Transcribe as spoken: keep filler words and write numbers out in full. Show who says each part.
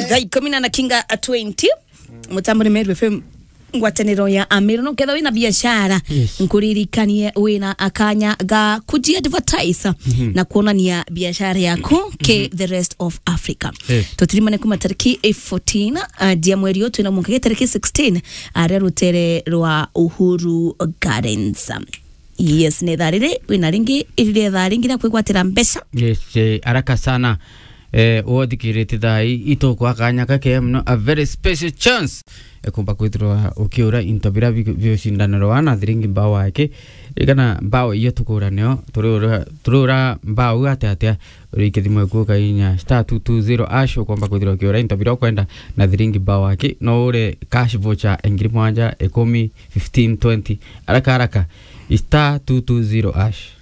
Speaker 1: Dai komina na kinga twenty. Mutambo ni Meru F M ngwataniro ya Amiru no ketha wina biashara nkuririkanie wina akanya ga kuji advertise mm -hmm. na kuonania biashara yako ke mm -hmm. the rest of Africa. Yes. Tutirimane kuma tariki fourteen uh, dia mweri yote na mwaka tariki sixteen are rutere rwa Uhuru Gardens. Yes, ne dharire wina ringi ile dharingi na kwigwatira mbesa.
Speaker 2: Yes, eh, araka sana. Eh, othikirite thai ito kwa kanya kake mno a very special chance ekumba kwithirwa ukiura intobira biocindaniro wana thiringi mbao wake ikana mbao iyo tukura neo turura turura mbao ate ate urikithimwe kuka inya star two two zero ash ukumba kwithirwa ukiura intobira kwenda na thiringi mbao wake no ure cash voucher engiri mwanja ekumi fifteen twenty araka araka star two two zero ash.